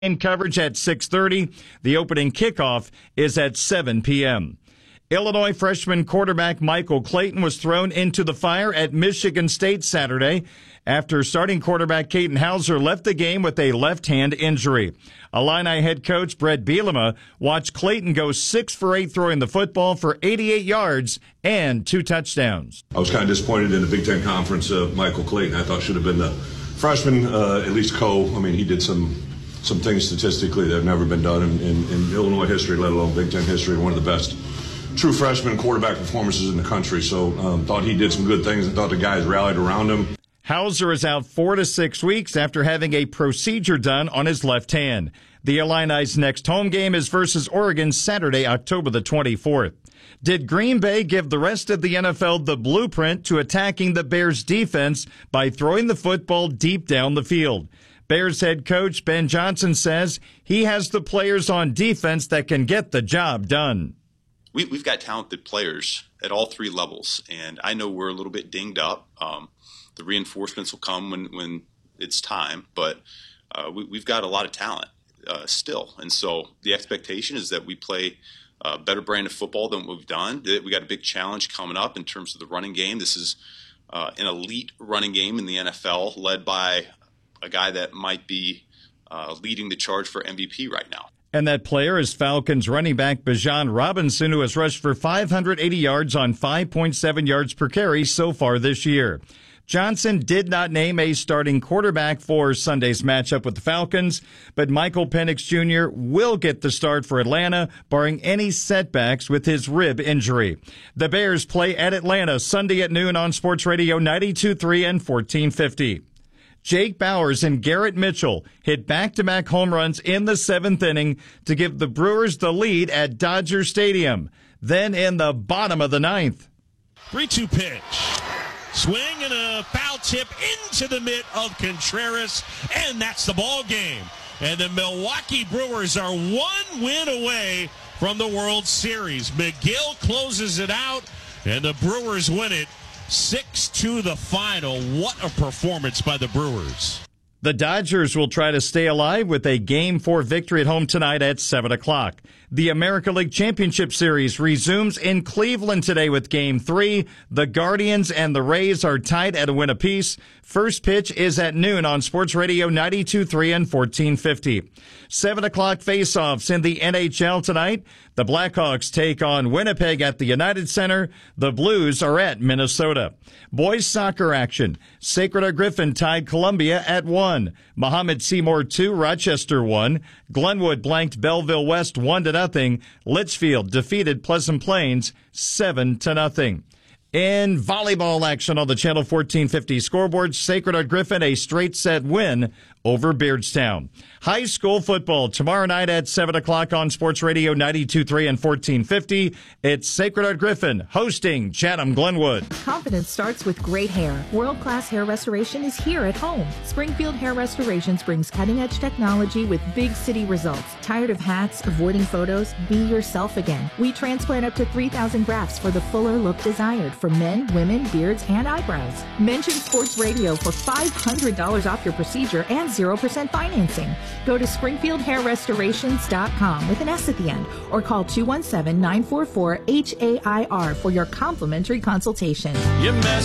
In coverage at 6:30. The opening kickoff is at 7 p.m. Illinois freshman quarterback Michael Clayton was thrown into the fire at Michigan State Saturday after starting quarterback Katin Hauser left the game with a left-hand injury. Illini head coach Brett Bielema watched Clayton go 6 for 8 throwing the football for 88 yards and 2 touchdowns. I was kind of disappointed in the Big Ten Conference. Michael Clayton, I thought, should have been the freshman, at least he did some things statistically that have never been done in Illinois history, let alone Big Ten history. One of the best true freshman quarterback performances in the country. So thought he did some good things and thought the guys rallied around him. Hauser is out 4 to 6 weeks after having a procedure done on his left hand. The Illini's next home game is versus Oregon Saturday, October the 24th. Did Green Bay give the rest of the NFL the blueprint to attacking the Bears' defense by throwing the football deep down the field? Bears head coach Ben Johnson says he has the players on defense that can get the job done. We've got talented players at all 3 levels, and I know we're a little bit dinged up. The reinforcements will come when it's time, but we've got a lot of talent still. And so the expectation is that we play a better brand of football than what we've done. We got a big challenge coming up in terms of the running game. This is an elite running game in the NFL led by a guy that might be leading the charge for MVP right now. And that player is Falcons running back Bijan Robinson, who has rushed for 580 yards on 5.7 yards per carry so far this year. Johnson did not name a starting quarterback for Sunday's matchup with the Falcons, but Michael Penix Jr. will get the start for Atlanta, barring any setbacks with his rib injury. The Bears play at Atlanta Sunday at noon on Sports Radio 92.3 and 1450. Jake Bowers and Garrett Mitchell hit back-to-back home runs in the 7th inning to give the Brewers the lead at Dodger Stadium. Then in the bottom of the 9th. 3-2 pitch. Swing and a foul tip into the mitt of Contreras, and that's the ball game. And the Milwaukee Brewers are 1 win away from the World Series. McGill closes it out, and the Brewers win it 6-2 the final. What a performance by the Brewers. The Dodgers will try to stay alive with a Game 4 victory at home tonight at 7 o'clock. The American League Championship Series resumes in Cleveland today with Game 3. The Guardians and the Rays are tied at a win apiece. First pitch is at noon on Sports Radio 92.3 and 1450. 7 o'clock face-offs in the NHL tonight. The Blackhawks take on Winnipeg at the United Center. The Blues are at Minnesota. Boys soccer action. Sacred Heart Griffin tied Columbia at 1. Mohammed Seymour 2, Rochester 1. Glenwood blanked Belleville West 1-0. Litchfield defeated Pleasant Plains 7-0. In volleyball action on the Channel 1450 scoreboard, Sacred Heart Griffin a straight set win over Beardstown. High school football tomorrow night at 7 o'clock on Sports Radio 92.3 and 1450. It's Sacred Heart Griffin hosting Chatham Glenwood. Confidence starts with great hair. World-class hair restoration is here at home. Springfield Hair Restorations brings cutting-edge technology with big city results. Tired of hats, avoiding photos? Be yourself again. We transplant up to 3,000 grafts for the fuller look desired for men, women, beards, and eyebrows. Mention Sports Radio for $500 off your procedure and 0% financing. Go to SpringfieldHairRestorations.com with an S at the end or call 217-944-HAIR for your complimentary consultation.